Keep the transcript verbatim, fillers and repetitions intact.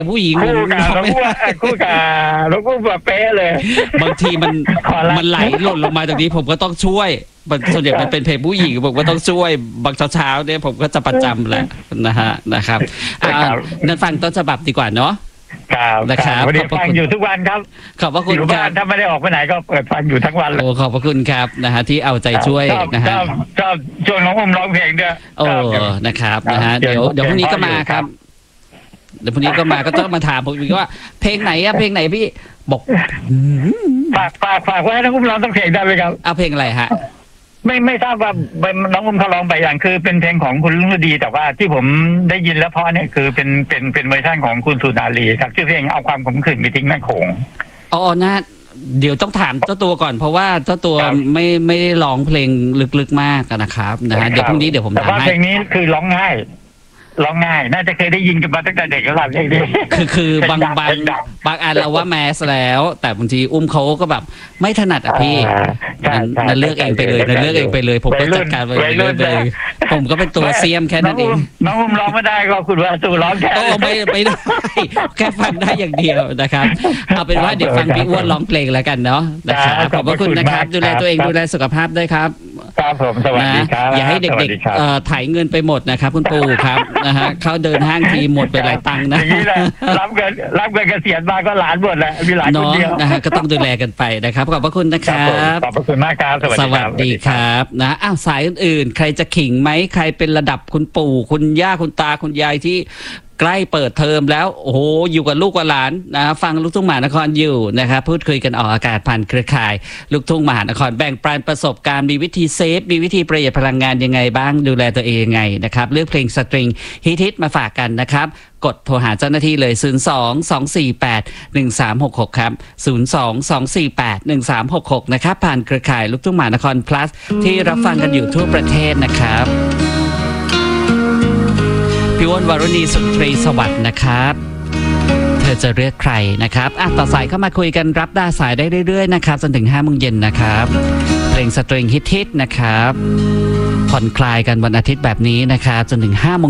ผู้หญิงคู่กับหลวงปู่คู่กับหลวงปู่แบบเป๊ะเลยบางทีมันขอรับมันไหลหล่นลงมาตรงนี้ผมก็ต้องช่วยบางส่วนใหญ่มันเป็นเพลงผู้หญิงผมก็ต้องช่วยบางเช้าๆเนี่ยผมก็จะประจำแหละนะฮะนะครับอ่านั่นฟังต้นฉบับดีกว่าเนาะครับนะครับวันนี้ขอบพระฟังคุณอยู่ทุกวันครับขอบพระคุณอยู่คบ้ารันบถ้าไม่ได้ออกไปไหนก็เปิดฟังอยู่ทั้งวันเลยโอ้ขอบพระคุณครับนะฮะที่เอาใจช่วยชอบนะชฮะอบชอบชวนน้องอุ้มร้องเพลงด้วยโอ้ชอบนะครับครับนะฮะเดี๋เดี๋ยยววเดี๋ยวพรุ่งนี้ก็มาเดี๋ยวครับเดี๋ยวพรุ่งนี้ก็มาก็ต้องมาถามผมอีกว่า เพลงไหนอะเพลงไหนพี่บอกอืมฝากฝากฝากไว้ให้น้องอุ้มร้องต้องเพลงได้ไหมครับเอาเพลงอะไรฮะไม่ไม่ทราบว่าน้องอุ้มเขาร้องไปอย่างคือเป็นเพลงของคุณลุงฤดีแต่ว่าที่ผมได้ยินแล้วเพราะเนี่ยคือเป็นเป็นเป็นเวอร์ชันของคุณสุนารีครับชื่อเพลงเอาความขมขื่นไปทิ้งแม่โขงอ๋อนะเดี๋ยวต้องถามเจ้าตัวก่อนเพราะว่าเจ้าตัวครับไม่ไม่ได้ร้องเพลงลึกๆมากนะครับนะฮะเดี๋ยวพรุ่งนี้เดี๋ยวผมแต่ถามว่าให้เพลงนี้คือร้องง่ายร้องง่าย น่าจะเคยได้ยินกันมาตั้งแต่เด็กแล้วล่ะเพลงนี้คือคือบางเพลบางดังบางอันเราว่าแมสแล้ว แต่บางทีอุ้มเขาก็แบบไม่ถนัดอ่ะพี่อ่าใช่นั่นใช่นั่นเลือกเองไปเลยนั่นเลือกเองไปเลย ผมก็จัดการไปวัยรุ่นเลย ผมก็เป็นตัวเสียมแค่นั้นเองน้องอุ้มร้องไม่ได้ก็คุณวาสุร้องแค่โอ้ไม่ไม่ได้แค่ฟังได้อย่างเดียวนะครับเอาเป็นว่าเดี๋ยวฟังพี่อ้วนร้องเพลงแล้วกันเนาะนะครับขอบพระคุณนะครับดูแลตัวเองดูแลสุขภาพด้วยครับครับผมสวัสนะดีครับอย่าให้สเด็วัสกดีครับๆเอ่อถ่ายเงินไปหมดนะครับคุณปู่ครับนะฮะเขาเดินห้างทีหมดไปหลายตังค์อนะย่างนี้แหละรับเงินรับเงินเกษียณมาก็หลานหมดแหละมีหลานคนเนาะเดียวนะฮะก็ต้องดูแลกันไปนะครับขอบพระคุณนะคครับรัผมบขอบพระคุณมากครับ สวัสสดีควัรัสบดีครับนะอ้าวสายอื่นๆ ใครจะขิงไหมใครเป็นระดับคุณปู่คุณย่าคุณตาคุณยายที่ใกล้เปิดเทอมแล้วโอ้โหอยู่กับลูกกับหลานนะฟังลูกทุ่งมหานครอยู่นะครับพูดคุยกันออกอากาศผ่านเครือข่ายลูกทุ่งมหานครแบ่งปันประสบการณ์มีวิธีเซฟมีวิธีประหยัดพลังงานยังไงบ้างดูแลตัวเองยังไงนะครับเลือกเพลงสตริงฮิตๆมาฝากกันนะครับกดโทรหาเจ้าหน้าที่เลย ศูนย์ สอง สอง สี่ แปด หนึ่ง สาม หก หก ครับ ศูนย์ สอง สอง สี่ แปด หนึ่ง สาม หก หก นะครับผ่านเครือข่ายลูกทุ่งมหานคร plus ที่รับฟังกันอยู่ทั่วประเทศนะครับพี่อ้วนวรุณีสุนทรีสวัสดิ์นะครับเธอจะเลือกใครนะครับอ่ะต่อสายเข้ามาคุยกันรับได้สายได้เรื่อยๆนะครับจนถึงห้าโมงเย็นนะครับเพลงสตริงฮิตๆนะครับผ่อนคลายกันวันอาทิตย์แบบนี้นะครับจนถึงห้าโมง